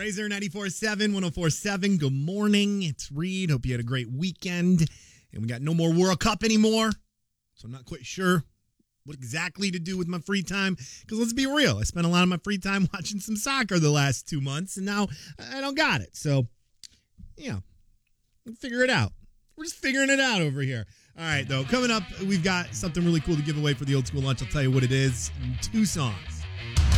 Laser 94.7, 104.7. Good morning. It's Reed. Hope you had a great weekend. And we got no more World Cup anymore. So I'm not quite sure what exactly to do with my free time. Because let's be real. I spent a lot of my free time watching some soccer the last 2 months. And now I don't got it. So, yeah. We'll figure it out. We're just figuring it out over here. All right, though. Coming up, we've got something really cool to give away for the old school lunch. I'll tell you what it is in 2 songs.